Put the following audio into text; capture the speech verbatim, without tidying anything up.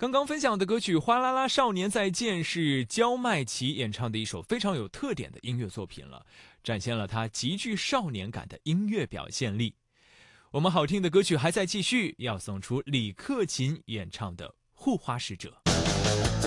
刚刚分享的歌曲《哗啦啦少年再见》是焦麦琪演唱的一首非常有特点的音乐作品了，展现了他极具少年感的音乐表现力。我们好听的歌曲还在继续，要送出李克勤演唱的《护花使者》。